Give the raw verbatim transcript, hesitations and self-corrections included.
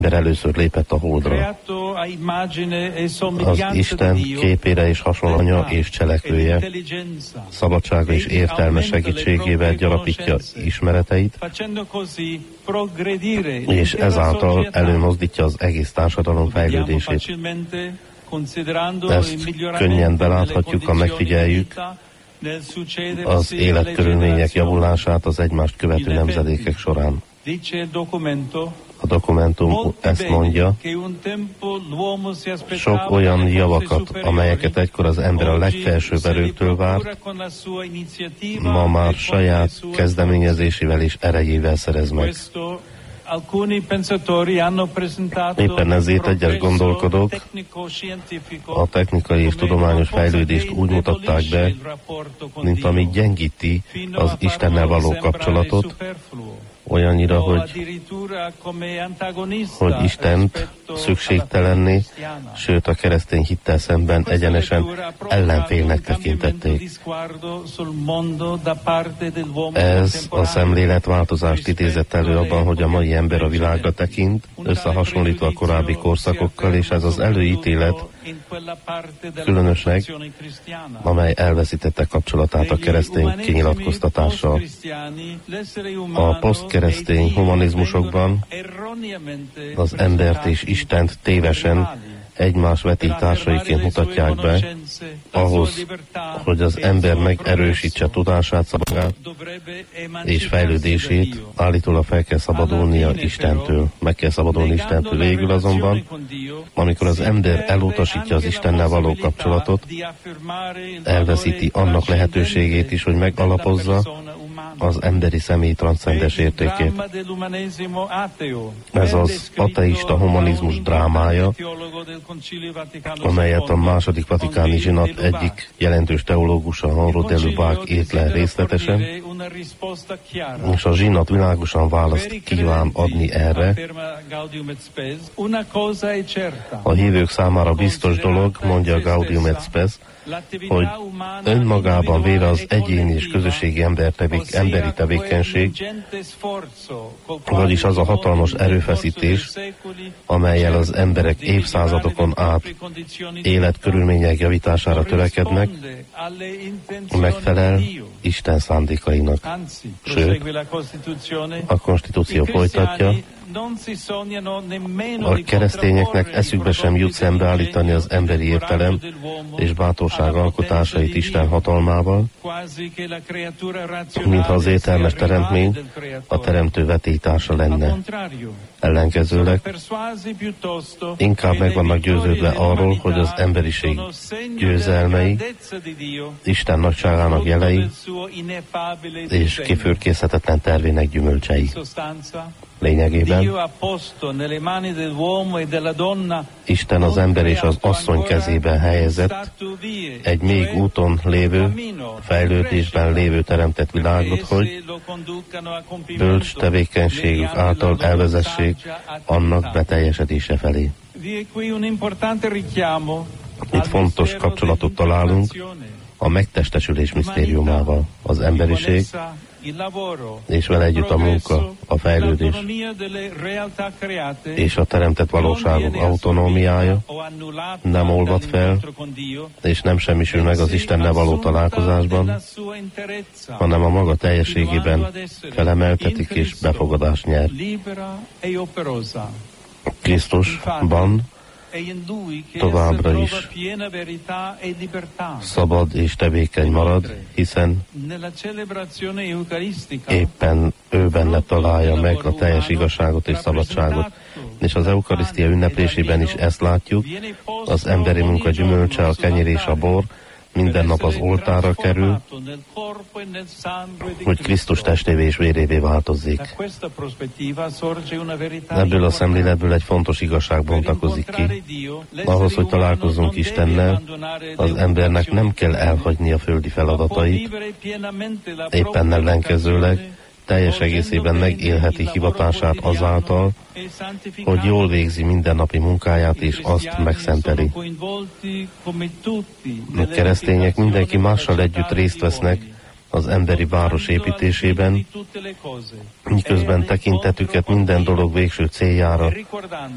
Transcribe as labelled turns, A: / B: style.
A: először lépett a holdra. Az Isten képére és hasonlója és cselekvője, szabadsága és értelme segítségével gyarapítja ismereteit, és ezáltal előmozdítja az egész társadalom fejlődését. Ezt könnyen beláthatjuk, ha megfigyeljük az életkörülmények javulását az egymást követő nemzedékek során. A dokumentum ezt mondja, sok olyan javakat, amelyeket egykor az ember a legfelsőbb erőktől várt, ma már saját kezdeményezésével és erejével szerez meg. Éppen ezért egyes gondolkodók a technikai és tudományos fejlődést úgy mutatták be, mint ami gyengíti az Istennel való kapcsolatot, olyannyira, hogy, hogy Istent szükségtelenné, sőt a keresztény hittel szemben egyenesen ellenfélnek tekintették. Ez a szemléletváltozást idézett elő abban, hogy a mai ember a világra tekint, összehasonlítva a korábbi korszakokkal, és ez az előítélet különösnek, amely elveszítette kapcsolatát a keresztény kinyilatkoztatással. A posztkeresztény humanizmusokban az embert és Istent tévesen egymás vetítársaiként mutatják be, ahhoz, hogy az ember megerősítse tudását, szabadságát és fejlődését, állítólag fel kell szabadulnia Istentől. Meg kell szabadulni Istentől. Végül azonban, amikor az ember elutasítja az Istennel való kapcsolatot, elveszíti annak lehetőségét is, hogy megalapozza az emberi személy transzcendes értékét. Ez az ateista humanizmus drámája, amelyet a második vatikáni zsinat egyik jelentős teológusa, Henri de Lubac írt le részletesen, és a zsinat világosan választ kíván adni erre. A hívők számára biztos dolog, mondja Gaudium et Spes, hogy önmagában véve az egyéni és közösségi ember tevék, emberi tevékenység, vagyis az a hatalmas erőfeszítés, amellyel az emberek évszázadokon át életkörülmények javítására törekednek, megfelel Isten szándékainak. Sőt, a konstitúció folytatja, a keresztényeknek eszükbe sem jut szembeállítani az emberi értelem és bátorság alkotásait Isten hatalmával, mintha az értelmes teremtmény a teremtő vetélytársa lenne. Ellenkezőleg inkább meg vannak győződve arról, hogy az emberiség győzelmei, Isten nagyságának jelei és kifürkészhetetlen tervének gyümölcsei. Lényegében Isten az ember és az asszony kezében helyezett egy még úton lévő, fejlődésben lévő teremtett világot, hogy bölcs tevékenységük által elvezessék annak beteljesedése felé. Itt fontos kapcsolatot találunk a megtestesülés misztériumával. Az emberiség és vele együtt a munka, a fejlődés és a teremtett valóságok autonómiája nem olvad fel, és nem semmisül meg az Istennel való találkozásban, hanem a maga teljességében felemeltetik és befogadást nyer. Krisztusban továbbra is szabad és tevékeny marad, hiszen éppen ő benne találja meg a teljes igazságot és szabadságot. És az eukarisztia ünneplésében is ezt látjuk, az emberi munka gyümölcse, a kenyér és a bor minden nap az oltárra kerül, hogy Krisztus testévé és vérévé változzék. Ebből a szemléletből egy fontos igazság bontakozik ki. Ahhoz, hogy találkozzunk Istennel, az embernek nem kell elhagyni a földi feladatait, éppen ellenkezőleg teljes egészében megélheti hivatását azáltal, hogy jól végzi mindennapi munkáját, és azt megszenteli. A keresztények mindenki mással együtt részt vesznek az emberi város építésében, miközben tekintetüket minden dolog végső céljára